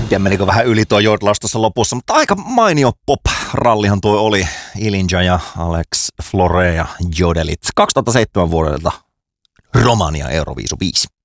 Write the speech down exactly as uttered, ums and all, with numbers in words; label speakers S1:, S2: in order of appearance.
S1: tiedä menikö vähän yli tuo jodlaus tuossa lopussa, mutta aika mainio pop-rallihan tuo oli. Ilinja ja Alex Flore ja Jodelit. kaksituhattaseitsemän vuodelta Romania Euroviisu viisi.